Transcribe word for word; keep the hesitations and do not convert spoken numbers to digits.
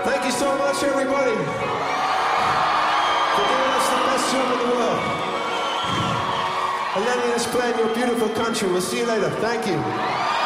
Thank you so much, everybody, for giving us the best show in the world. And letting us play in your beautiful country. We'll see you later. Thank you.